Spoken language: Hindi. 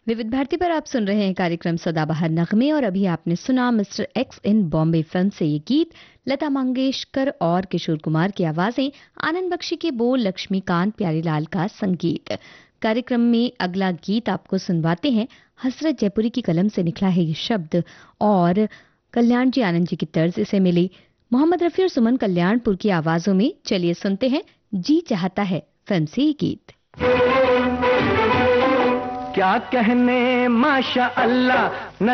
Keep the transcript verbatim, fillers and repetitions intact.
विविध भारती पर आप सुन रहे हैं कार्यक्रम सदाबहार नगमे और अभी आपने सुना मिस्टर एक्स इन बॉम्बे फिल्म से ये गीत। लता मंगेशकर और किशोर कुमार की आवाजें, आनंद बख्शी के बोल, लक्ष्मीकांत प्यारीलाल का संगीत। कार्यक्रम में अगला गीत आपको सुनवाते हैं। हसरत जयपुरी की कलम से निकला है ये शब्द और कल्याण जी आनंद जी की तर्ज से मिली मोहम्मद रफी और सुमन कल्याणपुर की आवाजों में। चलिए सुनते हैं जी चाहता है फिल्म से ये गीत। क्या कहने माशा अल्लाह।